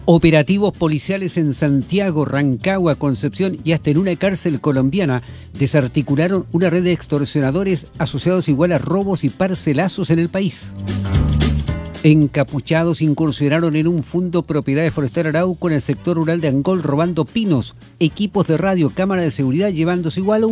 Operativos policiales en Santiago, Rancagua, Concepción y hasta en una cárcel colombiana desarticularon una red de extorsionadores asociados igual a robos y parcelazos en el país. Encapuchados incursionaron en un fondo propiedad de Forestal Arauco en el sector rural de Angol robando pinos, equipos de radio, cámara de seguridad, llevándose igual